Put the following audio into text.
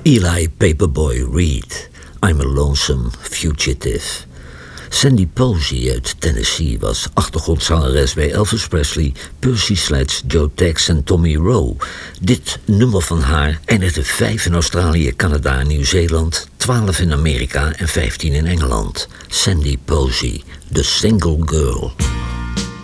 Eli Paperboy Reed, I'm a Lonesome Fugitive. Sandy Posey uit Tennessee was achtergrondzangeres bij Elvis Presley, Percy Sledge, Joe Tex en Tommy Roe. Dit nummer van haar eindigde 5 in Australië, Canada en Nieuw-Zeeland, 12 in Amerika en 15 in Engeland. Sandy Posey, The Single Girl.